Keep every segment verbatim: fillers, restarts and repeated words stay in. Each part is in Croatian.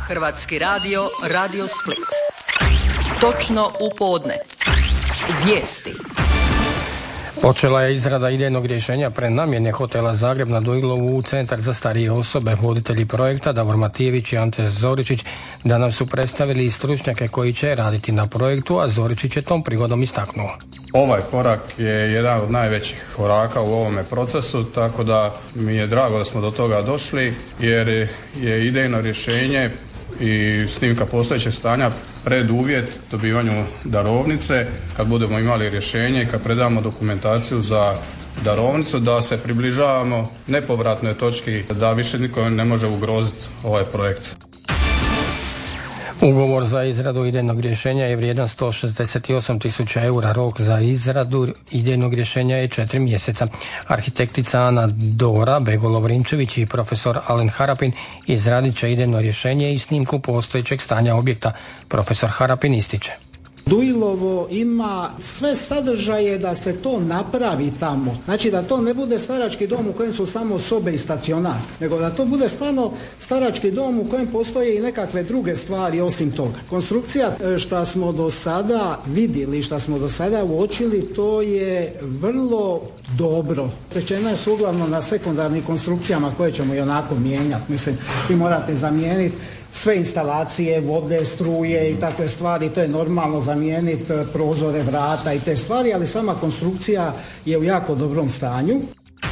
Hrvatski radio, Radio Split. Točno u podne. Vijesti. Počela je izrada idejnog rješenja prenamjene hotela Zagreb na Dujlovu u centar za starije osobe. Voditelji projekta Davor Matijević i Ante Zoričić danas su predstavili i stručnjake koji će raditi na projektu, a Zoričić je tom prigodom istaknuo. Ovaj korak je jedan od najvećih koraka u ovome procesu, tako da mi je drago da smo do toga došli, jer je idejno rješenje i snimka postojećeg stanja preduvjet dobivanju darovnice. Kad budemo imali rješenje i kad predamo dokumentaciju za darovnicu, da se približavamo nepovratnoj točki, da više niko ne može ugroziti ovaj projekt. Ugovor za izradu idejnog rješenja je vrijedan sto šezdeset osam tisuća eura. Rok za izradu idejnog rješenja je četiri mjeseca. Arhitektica Ana Dora Begolovrinčević i profesor Alen Harapin izradit će idejno rješenje i snimku postojećeg stanja objekta. Profesor Harapin ističe: Dujlovo ima sve sadržaje da se to napravi tamo. Znači da to ne bude starački dom u kojem su samo sobe i stacionar, nego da to bude stvarno starački dom u kojem postoje i nekakve druge stvari osim toga. Konstrukcija što smo do sada vidjeli, što smo do sada uočili, to je vrlo dobro. Rečena je su uglavnom na sekundarnim konstrukcijama koje ćemo i onako mijenjati. Mislim, vi morate zamijeniti sve instalacije, vode, struje i takve stvari, to je normalno zamijeniti prozore, vrata i te stvari, ali sama konstrukcija je u jako dobrom stanju.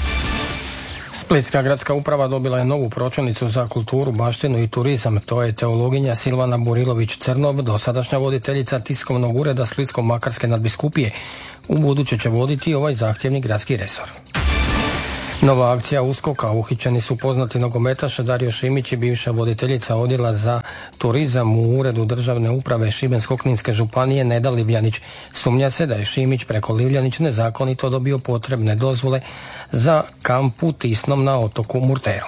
Splitska gradska uprava dobila je novu pročelnicu za kulturu, baštinu i turizam. To je teologinja Silvana Burilović-Crnov, dosadašnja voditeljica tiskovnog ureda Splitsko-Makarske nadbiskupije. U buduće će voditi ovaj zahtjevni gradski resor. Nova akcija uskoka. Uhićeni su poznati nogometaš Dario Šimić i bivša voditeljica odjela za turizam u uredu državne uprave Šibensko-kninske županije Neda Livljanić. Sumnja se da je Šimić preko Livljanić nezakonito dobio potrebne dozvole za kamp u Tisnom na otoku Murteru.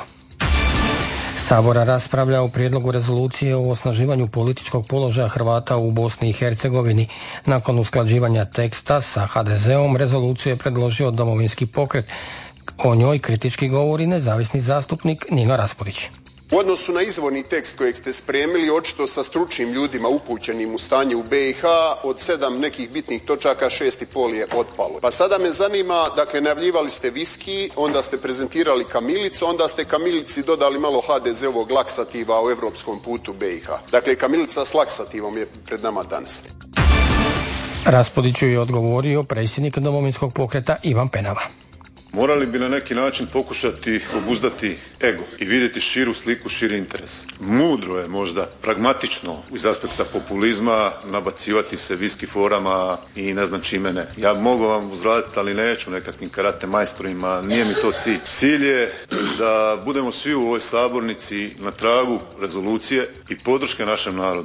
Sabora raspravlja o prijedlogu rezolucije o osnaživanju političkog položaja Hrvata u Bosni i Hercegovini. Nakon usklađivanja teksta sa ha de zeom rezoluciju je predložio Domovinski pokret. O njoj kritički govori nezavisni zastupnik Nino Raspudić. U odnosu na izvorni tekst kojeg ste spremili, očito sa stručnim ljudima upućenim u stanje u be i ha, od sedam nekih bitnih točaka, šest i pol je otpalo. Pa sada me zanima, dakle, najavljivali ste viski, onda ste prezentirali kamilicu, onda ste kamilici dodali malo ha de zeovog laksativa o evropskom putu be i ha. Dakle, kamilica s laksativom je pred nama danas. Raspudiću je odgovorio predsjednik Domovinskog pokreta Ivan Penava. Morali bi na neki način pokušati obuzdati ego i vidjeti širu sliku, širi interes. Mudro je možda, pragmatično iz aspekta populizma nabacivati se viski forama i ne znam čime ne. Ja mogu vam uzvratiti, ali neću nekakvim karate majstorima, nije mi to cilj. Cilj je da budemo svi u ovoj sabornici na tragu rezolucije i podrške našem narodu.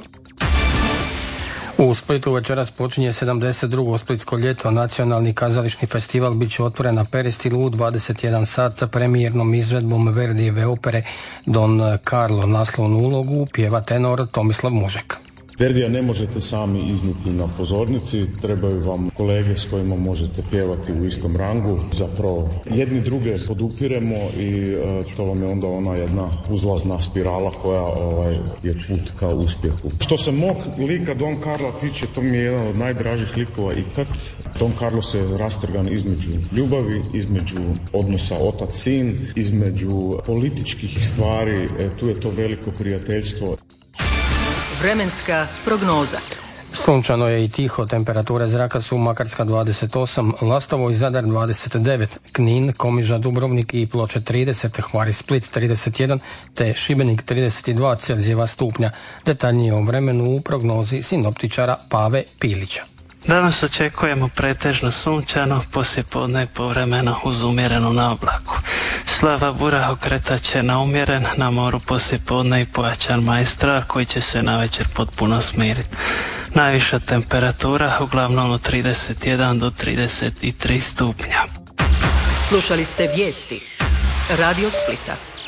U Splitu večeras počinje sedamdeset drugo Splitsko ljeto. Nacionalni kazališni festival bit će otvoren na Peristilu u dvadeset jedan sat premijernom izvedbom Verdijeve opere Don Carlo. Naslovnu ulogu pjeva tenor Tomislav Mužek. Verdija ne možete sami iznijeti na pozornici, trebaju vam kolege s kojima možete pjevati u istom rangu. Zapravo jedni druge podupiremo i e, to vam je onda ona jedna uzlazna spirala koja ovaj, je put ka uspjehu. Što se mog lika Don Carla tiče, to mi je jedan od najdražih likova ikad. Don Carlo se rastrgan između ljubavi, između odnosa otac-sin, između političkih stvari, e, tu je to veliko prijateljstvo. Vremenska prognoza. Sunčano je i tiho, temperature zraka su Makarska dvadeset osam, Lastovo i Zadar dvadeset devet, Knin, Komiža, Dubrovnik i Ploče trideset, Hvar i Split trideset jedan, te Šibenik trideset dva Celzijeva stupnja. Detaljnije o vremenu u prognozi sinoptičara Pave Pilića. Danas očekujemo pretežno sunčano, poslijepodne povremeno uz umjerenu naoblaku. Slava bura okretat će na umjeren, na moru poslijepodne i pojačan majstor koji će se navečer potpuno smiriti. Najviša temperatura uglavnom od trideset jedan do trideset tri stupnja. Slušali ste vijesti Radio Splita.